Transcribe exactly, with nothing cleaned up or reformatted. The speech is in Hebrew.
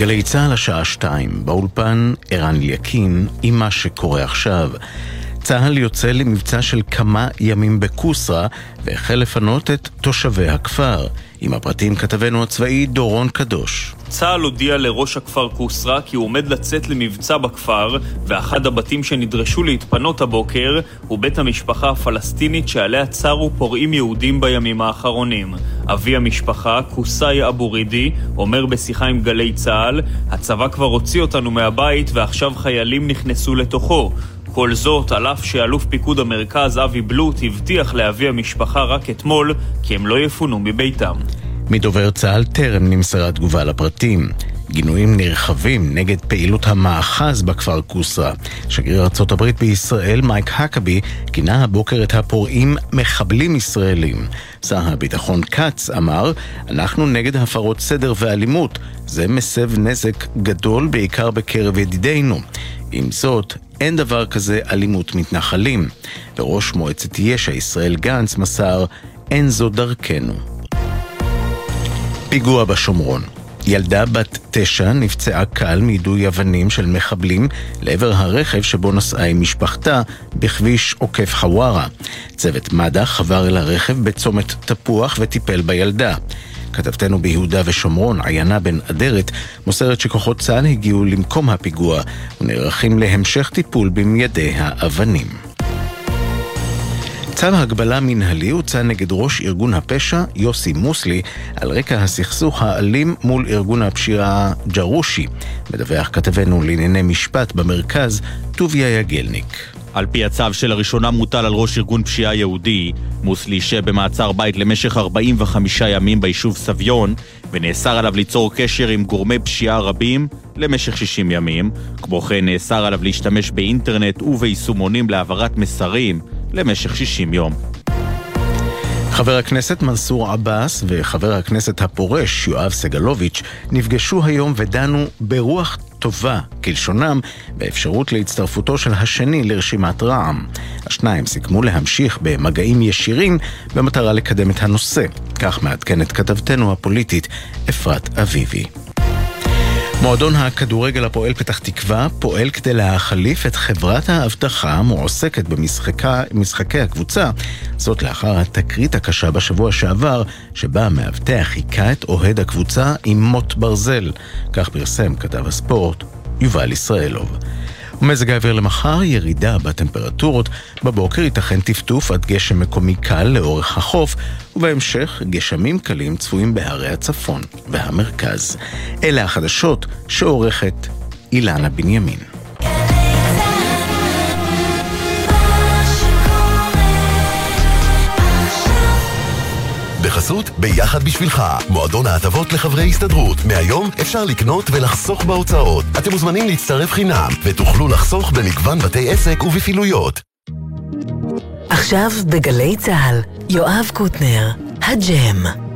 גלי צהל השעה שתיים, באולפן ערן אליקים עם מה שקורה עכשיו. צהל יוצא למבצע של כמה ימים בקוסרה והחל לפנות את תושבי הכפר. עם הפרטים כתבנו הצבאי דורון קדוש. צהל הודיע לראש הכפר קוסרה כי הוא עומד לצאת למבצע בכפר, ואחד הבתים שנדרשו להתפנות הבוקר הוא בית המשפחה הפלסטינית שעליה צרו פורעים יהודים בימים האחרונים. אבי המשפחה, קוסאי אבו רידי, אומר בשיחה עם גלי צהל, הצבא כבר הוציא אותנו מהבית ועכשיו חיילים נכנסו לתוכו. כל זאת על אף שאלוף פיקוד המרכז אבי בלוט הבטיח לאבי המשפחה רק אתמול כי הם לא יפונו מביתם. מדובר צהל טרם נמסרה תגובה לפרטים. גינויים נרחבים נגד פעילות המאחז בכפר קוסרה. שגריר ארצות הברית בישראל מייק הקבי כינה הבוקר את הפורעים מחבלים ישראלים. שר הביטחון קץ אמר, אנחנו נגד הפרות סדר ואלימות. זה מסב נזק גדול בעיקר בקרב ידידינו. עם זאת, אין דבר כזה אלימות מתנחלים. וראש מועצת יש"ע ישראל גנץ מסר, אין זו דרכנו. פיגוע בשומרון. ילדה בת תשע נפצעה קל מיידוי אבנים של מחבלים לעבר הרכב שבו נסעה עם משפחתה בכביש עוקף חווארה. צוות מד"א חבר אל הרכב בצומת תפוח וטיפל בילדה. כתבתנו ביהודה ושומרון, עיינה בן אדרת, מוסרת שכוחות צה"ל הגיעו למקום הפיגוע ונערכים להמשך טיפול במיידי האבנים. צו הגבלה מנהלי הוצא נגד ראש ארגון הפשע יוסי מוסלי על רקע הסכסוך האלים מול ארגון הפשיעה ג'רושי. מדווח כתבנו לענייני משפט במרכז טוביה יגלניק. על פי הצו של הראשונה מוטל על ראש ארגון פשיעה יהודי, מוסלי שבמעצר בית למשך ארבעים וחמישה ימים ביישוב סביון, ונאסר עליו ליצור קשר עם גורמי פשיעה רבים למשך שישים ימים. כמו כן נאסר עליו להשתמש באינטרנט וביישומונים להעברת מסרים למשך שישים יום. חבר הכנסת מנסור עבאס וחבר הכנסת הפורש יואב סגלוביץ' נפגשו היום ודנו ברוח טובה כלשונם באפשרות להצטרפותו של השני לרשימת רע"מ. השניים סיכמו להמשיך במגעים ישירים במטרה לקדם את הנושא. כך מעדכנת כתבתנו הפוליטית אפרת אביבי. מועדון הכדורגל הפועל פתח תקווה פועל כדי להחליף את חברת האבטחה המועסקת במשחקי הקבוצה. זאת לאחר התקרית הקשה בשבוע שעבר, שבה המאבטח חיכה את אוהד הקבוצה עם מוט ברזל. כך פרסם כתב הספורט יובל ישראלוב. ומזג האוויר למחר, ירידה בטמפרטורות, בבוקר ייתכן טפטוף עד גשם מקומי קל לאורך החוף, ובהמשך גשמים קלים צפויים בהרי הצפון והמרכז. אלה החדשות שעורכת אילנה בנימין. בחסות ביחד בשבילך, מועדון ההטבות לחברי הסתדרות. מהיום אפשר לקנות ולחסוך בהוצאות. אתם מוזמנים להצטרף חינם ותוכלו לחסוך במגוון בתי עסק ובפעילויות. עכשיו בגלי צהל, יואב קוטנר, הג'ם.